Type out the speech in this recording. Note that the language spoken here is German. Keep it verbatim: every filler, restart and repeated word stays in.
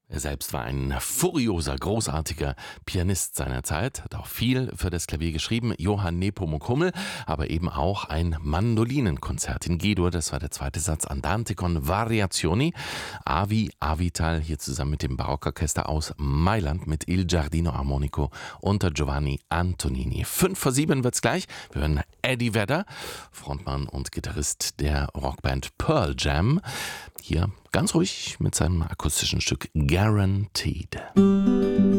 Er selbst war ein furioser, großartiger Pianist seiner Zeit, hat auch viel für das Klavier geschrieben, Johann Nepomuk Hummel, aber eben auch ein Mandolinenkonzert in G-Dur, das war der zweite Satz, Andante con Variazioni, Avi Avital, hier zusammen mit dem Barockorchester aus Mailand mit Il Giardino Armonico unter Giovanni Antonini. Fünf vor sieben wird's gleich, wir hören Eddie Vedder, Frontmann und Gitarrist der Rockband Pearl Jam, hier ganz ruhig mit seinem akustischen Stück Guaranteed.